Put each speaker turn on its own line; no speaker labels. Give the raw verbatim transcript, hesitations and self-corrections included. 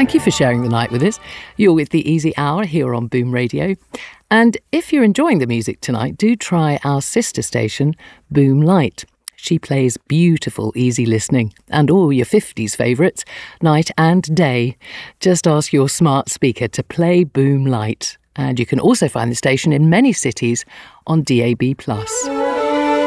Thank you for sharing the night with us. You're with the Easy Hour here on Boom Radio. And if you're enjoying the music tonight, do try our sister station, Boom Light. She plays beautiful easy listening and all your fifties favourites, night and day. Just ask your smart speaker to play Boom Light. And you can also find the station in many cities on D A B plus.